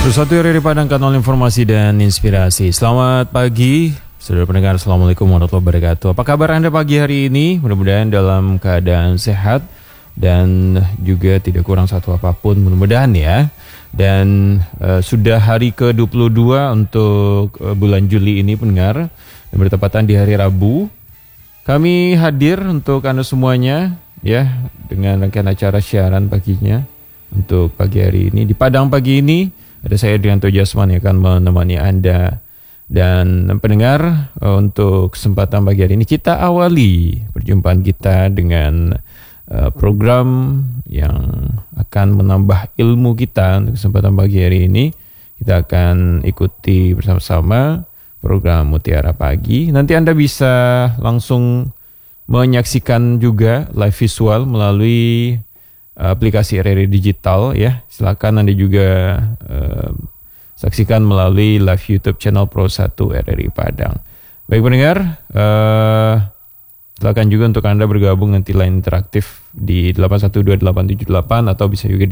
Satu RRI Padang, kanal informasi dan inspirasi. Selamat pagi, saudara pendengar. Assalamualaikum warahmatullahi wabarakatuh. Apa kabar Anda pagi hari ini? Mudah-mudahan dalam keadaan sehat dan juga tidak kurang satu apapun, mudah-mudahan ya. Dan sudah hari ke-22 untuk bulan Juli ini, pendengar, dan bertepatan di hari Rabu. Kami hadir untuk Anda semuanya ya, dengan rangkaian acara siaran paginya untuk pagi hari ini. Di Padang pagi ini ada saya Adrianto Jasman yang akan menemani Anda. Dan pendengar, untuk kesempatan pagi hari ini kita awali perjumpaan kita dengan program yang akan menambah ilmu kita. Untuk kesempatan pagi hari ini kita akan ikuti bersama-sama program Mutiara Pagi. Nanti Anda bisa langsung menyaksikan juga live visual melalui aplikasi RRI Digital ya. Silakan Anda juga saksikan melalui live YouTube channel Pro 1 RRI Padang. Baik pendengar, silakan juga untuk Anda bergabung nanti line interaktif di 8128788 atau bisa juga di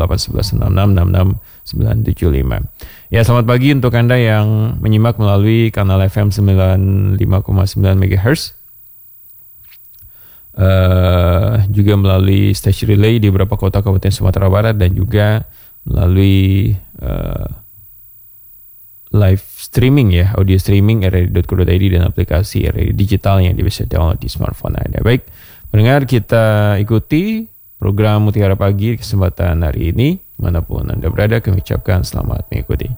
08116666975. Ya, selamat pagi untuk Anda yang menyimak melalui kanal FM 95,9 MHz. Juga melalui station relay di beberapa kota Kabupaten Sumatera Barat dan juga melalui live streaming ya, audio streaming rri.co.id dan aplikasi RRI Digital yang bisa download di smartphone Anda. Baik, pendengar, kita ikuti program Mutiara Pagi kesempatan hari ini. Manapun Anda berada, kami ucapkan selamat mengikuti.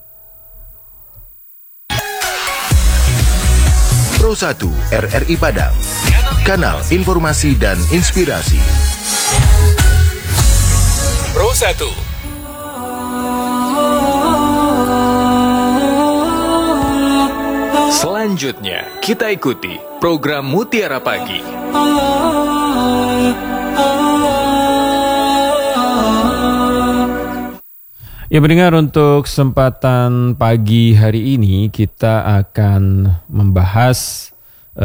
Pro 1 RRI Padang, kanal informasi dan inspirasi. Pro 1. Selanjutnya, kita ikuti program Mutiara Pagi. Ya pendengar, untuk kesempatan pagi hari ini kita akan membahas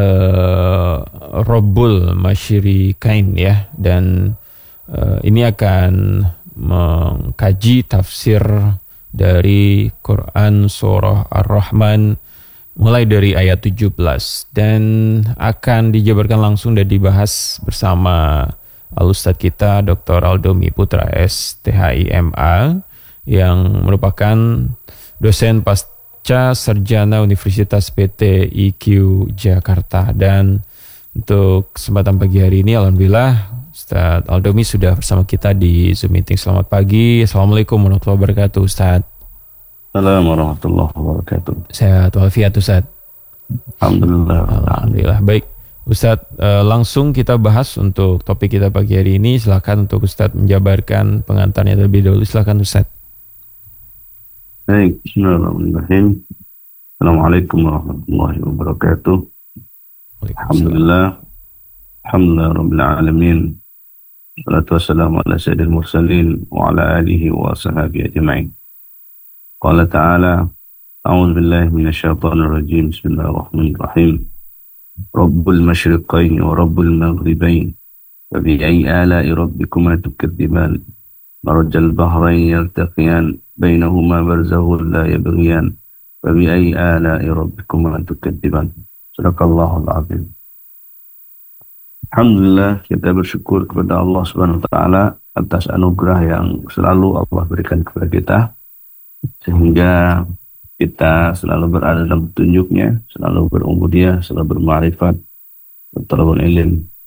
Rabbul Masyriqain ya, dan ini akan mengkaji tafsir dari Quran Surah Ar-Rahman mulai dari ayat 17 dan akan dijabarkan langsung dan dibahas bersama Al-Ustadz kita Dr. Aldomi Putra STHI-MA yang merupakan dosen pasca sarjana Universitas PT IQ Jakarta. Dan untuk kesempatan pagi hari ini alhamdulillah Ustadz Aldomi sudah bersama kita di Zoom meeting. Selamat pagi. Assalamualaikum warahmatullahi wabarakatuh Ustadz. Assalamualaikum warahmatullahi wabarakatuh. Sehat walafiat Ustadz. Alhamdulillah. Baik Ustadz, langsung kita bahas untuk topik kita pagi hari ini. Silakan untuk Ustadz menjabarkan pengantarnya terlebih dahulu. Silakan Ustadz. Baik, bismillahirrahmanirrahim. Assalamualaikum warahmatullahi wabarakatuh. Alhamdulillah rabbil alamin. Salatu wassalamu ala sayyidil mursalin wa ala alihi wa sahbihi ajma'in. Qala ta'ala, a'udzu billahi minasyaitonir rajim. Bismillahirrahmanirrahim. Rabbul masyriqain wa rabbul maghribain. Wa bi ayyi ala'i rabbikuma tukadziban. Marajal bahrain yaltaqiyan bainahuma barzakhun la yabghiyan. Wa bi ayyi ala'i rabbikuma tukadziban. Sadaqallahul azim. Alhamdulillah, kita bersyukur kepada Allah Subhanahu wa taala atas anugerah yang selalu Allah berikan kepada kita, sehingga kita selalu berada dalam petunjuknya, selalu berubudiyah, selalu berma'rifat, bertalabul ilm,